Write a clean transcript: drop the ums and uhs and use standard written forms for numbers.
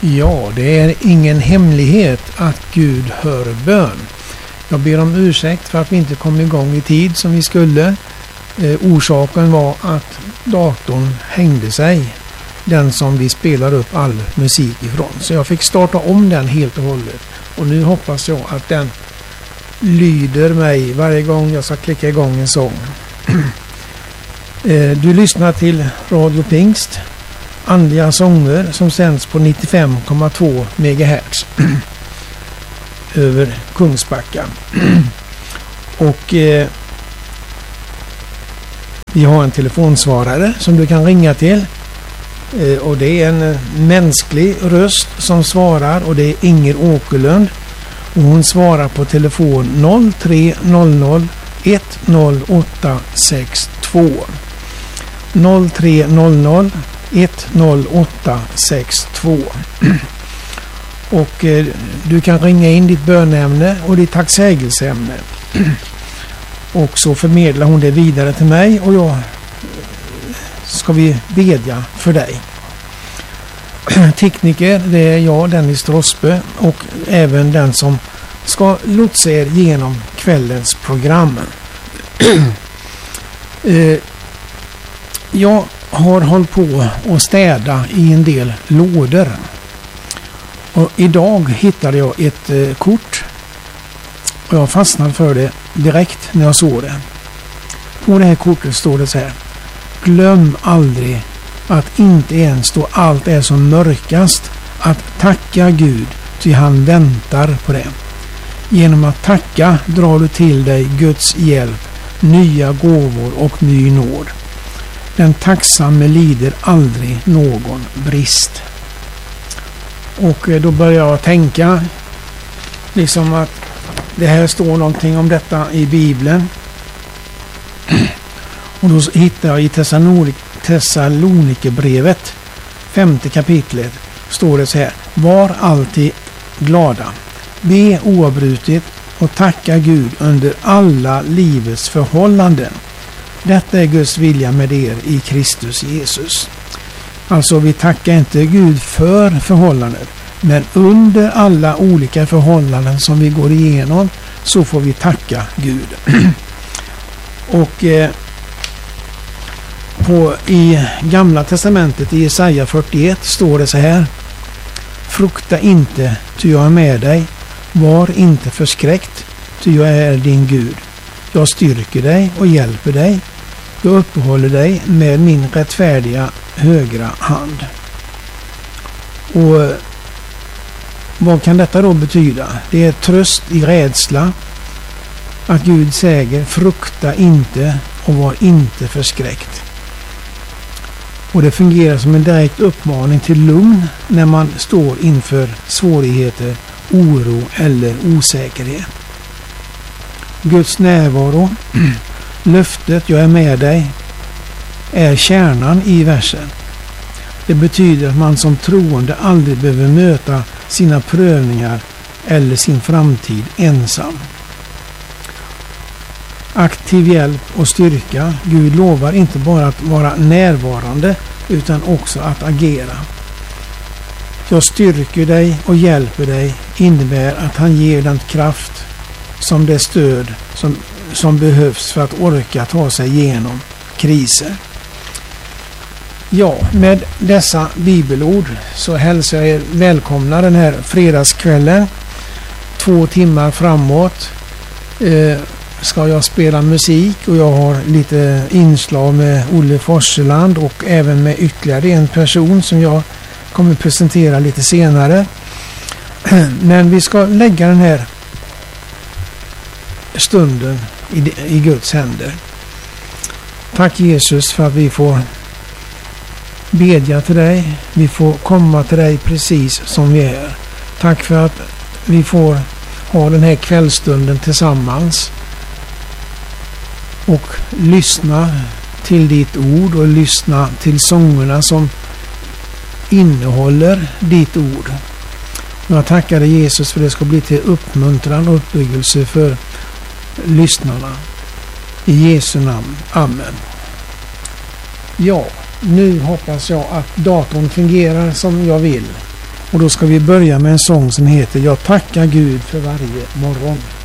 Ja, det är ingen hemlighet att Gud hör bön. Jag ber om ursäkt för att vi inte kom igång i tid som vi skulle. Orsaken var att datorn hängde sig. Den som vi spelar upp all musik ifrån. Så jag fick starta om den helt och hållet. Och nu hoppas jag att den lyder mig varje gång jag ska klicka igång en sång. Du lyssnar till Radio Pingst. Andliga sånger som sänds på 95,2 MHz över Kungsbacka. Och vi har en telefonsvarare som du kan ringa till. Och det är en mänsklig röst som svarar, och det är Inger Åkerlund. Och hon svarar på telefon 0300 10862. 0300 10862. Och du kan ringa in ditt bönämne och ditt tacksägelseämne. Och så förmedlar hon det vidare till mig, och jag ska vi bedja för dig. Tekniker, det är jag, Dennis Drospe, och även den som ska lotsa er genom kvällens program. Jag har hållit på att städa i en del lådor. Och idag hittade jag ett kort. Och jag fastnade för det direkt när jag såg det. På det här kortet står det så här: glöm aldrig att inte ens då allt är som mörkast att tacka Gud, ty han väntar på det. Genom att tacka drar du till dig Guds hjälp, nya gåvor och ny nåd. Den tacksamme lider aldrig någon brist. Och då börjar jag tänka liksom att det här står någonting om detta i Bibeln. Och då hittar jag i Thessalonikerbrevet 5:e kapitlet står det så här: var alltid glada, be oavbrutet och tacka Gud under alla livets förhållanden. Detta är Guds vilja med er i Kristus Jesus. Alltså vi tackar inte Gud för förhållandet, men under alla olika förhållanden som vi går igenom så får vi tacka Gud. Och i Gamla testamentet i Jesaja 41 står det så här: frukta inte, ty jag är med dig. Var inte förskräckt, ty jag är din Gud. Jag styrker dig och hjälper dig. Jag uppehåller dig med min rättfärdiga högra hand. Och vad kan detta då betyda? Det är tröst i rädsla. Att Gud säger: frukta inte och var inte förskräckt. Och det fungerar som en direkt uppmaning till lugn när man står inför svårigheter, oro eller osäkerhet. Guds närvaro, löftet jag är med dig, är kärnan i versen. Det betyder att man som troende aldrig behöver möta sina prövningar eller sin framtid ensam. Aktiv hjälp och styrka. Gud lovar inte bara att vara närvarande utan också att agera. Jag styrker dig och hjälper dig innebär att han ger den kraft som det stöd som behövs för att orka ta sig igenom kriser. Ja, med dessa bibelord så hälsar jag er välkomna den här fredagskvällen. 2 timmar framåt ska jag spela musik, och jag har lite inslag med Olle Forseland och även med ytterligare en person som jag kommer presentera lite senare. Men vi ska lägga den här stunden i Guds händer. Tack Jesus för att vi får bedja till dig. Vi får komma till dig precis som vi är. Tack för att vi får ha den här kvällstunden tillsammans och lyssna till ditt ord och lyssna till sångerna som innehåller ditt ord. Jag tackar dig Jesus för det ska bli till uppmuntran och uppbyggelse för lyssnarna. I Jesu namn. Amen. Ja, nu hoppas jag att datorn fungerar som jag vill. Och då ska vi börja med en sång som heter Jag tackar Gud för varje morgon.